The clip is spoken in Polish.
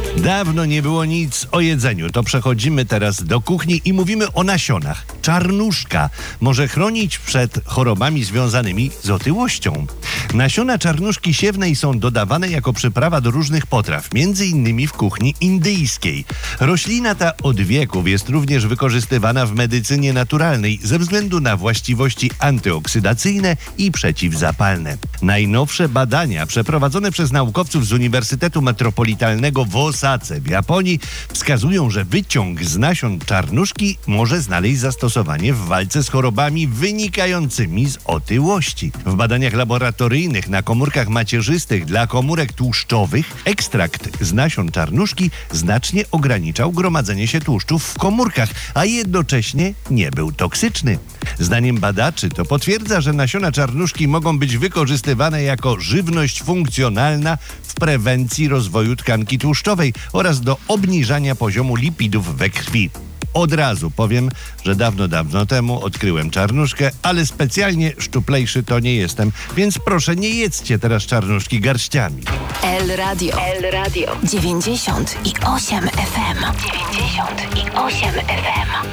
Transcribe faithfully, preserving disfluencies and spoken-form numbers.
Dawno nie było nic o jedzeniu, to przechodzimy teraz do kuchni i mówimy o nasionach. Czarnuszka może chronić przed chorobami związanymi z otyłością. Nasiona czarnuszki siewnej są dodawane jako przyprawa do różnych potraw, między innymi w kuchni indyjskiej. Roślina ta od wieków jest również wykorzystywana w medycynie naturalnej ze względu na właściwości antyoksydacyjne i przeciwzapalne. Najnowsze badania przeprowadzone przez naukowców z Uniwersytetu Metropolitalnego w Osace w Japonii wskazują, że wyciąg z nasion czarnuszki może znaleźć zastosowanie w walce z chorobami wynikającymi z otyłości. W badaniach laboratoryjnych na komórkach macierzystych dla komórek tłuszczowych ekstrakt z nasion czarnuszki znacznie ograniczał gromadzenie się tłuszczów w komórkach, a jednocześnie nie był toksyczny. Zdaniem badaczy to potwierdza, że nasiona czarnuszki mogą być wykorzystywane jako żywność funkcjonalna w prewencji rozwoju tkanki tłuszczowej oraz do obniżania poziomu lipidów we krwi. Od razu powiem, że dawno, dawno temu odkryłem czarnuszkę, ale specjalnie szczuplejszy to nie jestem, więc proszę nie jedzcie teraz czarnuszki garściami. El Radio. El Radio. dziewięćdziesiąt i osiem F M. dziewięćdziesiąt i osiem F M.